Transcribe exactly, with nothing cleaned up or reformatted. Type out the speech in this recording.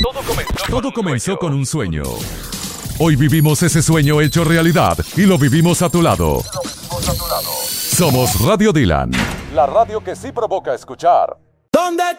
Todo comenzó con un sueño. Hoy vivimos ese sueño hecho realidad y lo vivimos a tu lado. Somos Radio Dylan, la radio que sí provoca escuchar. ¿Dónde